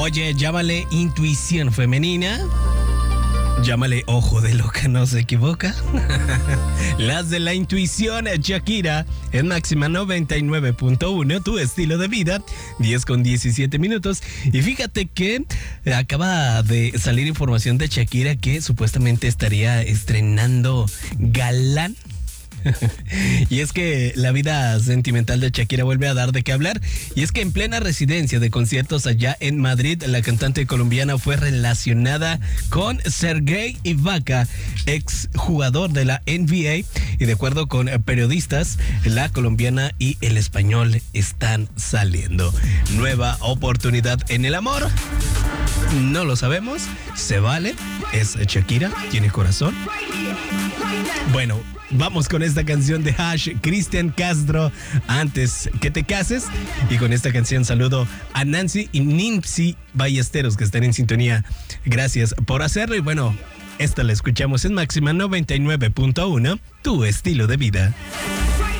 Oye, llámale intuición femenina. Llámale ojo de loca, no se equivoca. Las de la intuición, Shakira, en máxima 99.1, tu estilo de vida, 10:17. Y fíjate que acaba de salir información de Shakira que supuestamente estaría estrenando galán. Y es que la vida sentimental de Shakira vuelve a dar de qué hablar. Y es que en plena residencia de conciertos allá en Madrid, la cantante colombiana fue relacionada con Sergei Ibaka, ex jugador de la NBA. Y de acuerdo con periodistas, la colombiana y el español están saliendo. Nueva oportunidad en el amor. No lo sabemos, se vale. Es Shakira, tiene corazón. Bueno, vamos con esta canción de Hash, Cristian Castro, Antes que te cases. Y con esta canción saludo a Nancy y Nipsey Ballesteros, que están en sintonía. Gracias por hacerlo. Y bueno, esta la escuchamos en máxima 99.1, tu estilo de vida.